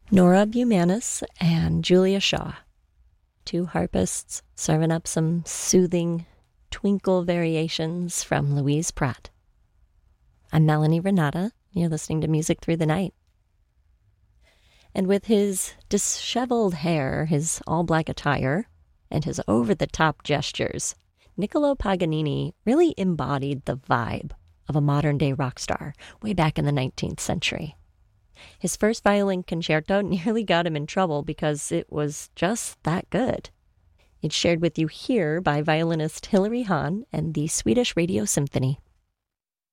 Nora Bumanis and Julia Shaw, two harpists serving up some soothing twinkle variations from Louise Pratt. I'm Melanie Renata. You're listening to Music Through the Night. And with his disheveled hair, his all-black attire, and his over-the-top gestures, Niccolo Paganini really embodied the vibe of a modern-day rock star way back in the 19th century. His first violin concerto nearly got him in trouble because it was just that good. It's shared with you here by violinist Hilary Hahn and the Swedish Radio Symphony.